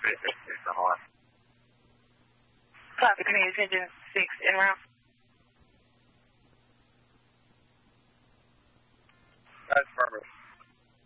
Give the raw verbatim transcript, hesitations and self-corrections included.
six six six on the line. Copy, Community Attention six en route.